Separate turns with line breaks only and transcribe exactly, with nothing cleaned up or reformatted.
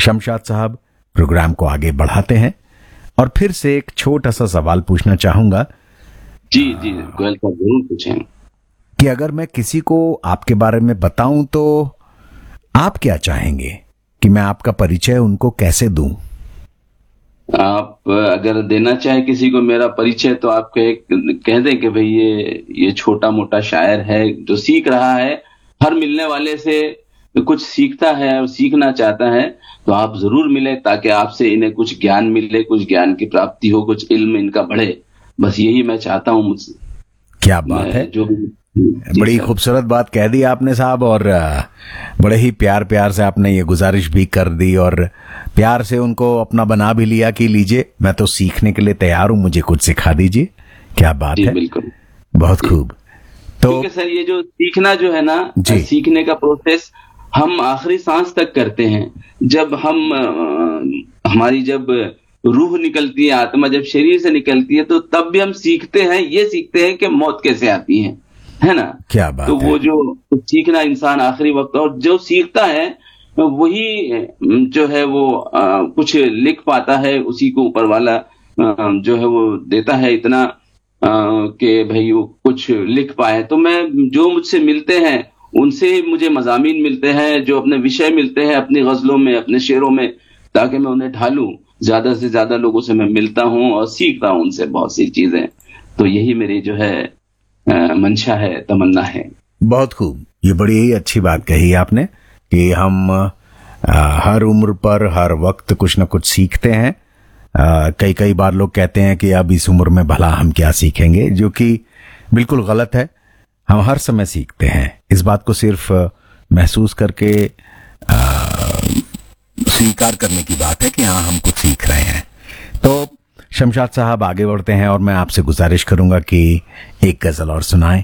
शमशाद साहब, प्रोग्राम को आगे बढ़ाते हैं और फिर से एक छोटा सा सवाल पूछना चाहूंगा।
जी जी गोयल साहब जरूर पूछें।
कि अगर मैं किसी को आपके बारे में बताऊं तो आप क्या चाहेंगे कि मैं आपका परिचय उनको कैसे दूं?
आप अगर देना चाहे किसी को मेरा परिचय तो आप कह, कह दें कि भाई ये ये छोटा मोटा शायर है जो सीख रहा है, हर मिलने वाले से कुछ सीखता है और सीखना चाहता है, तो आप जरूर मिले ताकि आपसे इन्हें कुछ ज्ञान मिले, कुछ ज्ञान की प्राप्ति हो, कुछ इल्म इनका बढ़े। बस यही मैं चाहता हूं मुझसे।
क्या बात है,
जो
बड़ी खूबसूरत बात कह दी आपने साहब, और बड़े ही प्यार प्यार से आपने ये गुजारिश भी कर दी और प्यार से उनको अपना बना भी लिया कि लीजिए मैं तो सीखने के लिए तैयार हूं, मुझे कुछ सिखा दीजिए। क्या बात है,
बिल्कुल
बहुत खूब। तो
क्योंकि सर ये जो सीखना जो है ना, सीखने का प्रोसेस हम आखिरी सांस तक करते हैं। जब हम हमारी जब रूह निकलती है, आत्मा जब शरीर से निकलती है, तो तब भी हम सीखते हैं, ये सीखते हैं कि मौत कैसे आती है, है ना।
क्या बात
तो
है।
वो जो सीखना इंसान आखिरी वक्त, और जो सीखता है वही जो है वो आ, कुछ लिख पाता है, उसी को ऊपर वाला आ, जो है वो देता है इतना कि भाई वो कुछ लिख पाए। तो मैं जो मुझसे मिलते हैं उनसे मुझे मजामीन मिलते हैं, जो अपने विषय मिलते हैं अपनी गजलों में, अपने शेरों में, ताकि मैं उन्हें ढालूं। ज्यादा से ज्यादा लोगों से मैं मिलता हूं और सीखता हूं उनसे बहुत सी चीजें। तो यही मेरी जो है मंशा है, तमन्ना है।
बहुत खूब, ये बड़ी ही अच्छी बात कही आपने कि हम आ, हर उम्र पर हर वक्त कुछ न कुछ सीखते हैं। आ, कई कई बार लोग कहते हैं कि अब इस उम्र में भला हम क्या सीखेंगे, जो कि बिल्कुल गलत है। हम हर समय सीखते हैं। इस बात को सिर्फ महसूस करके आ, स्वीकार करने की बात है कि हाँ हम कुछ सीख रहे हैं। तो शमशाद साहब आगे बढ़ते हैं और मैं आपसे गुजारिश करूंगा कि एक गजल और सुनाएं।